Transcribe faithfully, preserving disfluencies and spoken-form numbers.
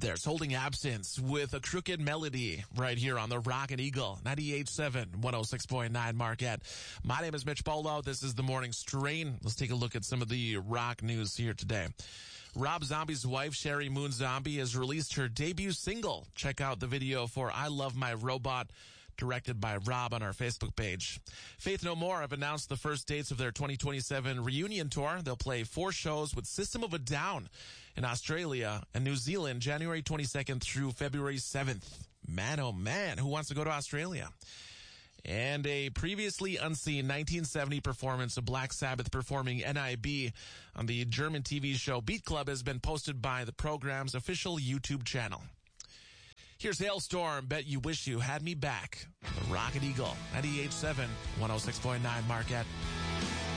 There's Holding Absence with A Crooked Melody right here on the Rockin' Eagle, ninety-eight point seven, one oh six point nine Marquette. My name is Mitch Polo. This is the Morning Strain. Let's take a look at some of the rock news here today. Rob Zombie's wife, Sherry Moon Zombie, has released her debut single. Check out the video for I Love My Robot, directed by Rob, on our Facebook page. Faith No More have announced the first dates of their twenty twenty-seven reunion tour. They'll play four shows with System of a Down in Australia and New Zealand, January twenty-second through February seventh. Man, oh man, who wants to go to Australia? And a previously unseen nineteen seventy performance of Black Sabbath performing N I B on the German T V show Beat Club has been posted by the program's official YouTube channel. Here's Hailstorm, Bet You Wish You Had Me Back. The Rocket Eagle, ninety-eight point seven, one oh six point nine Marquette.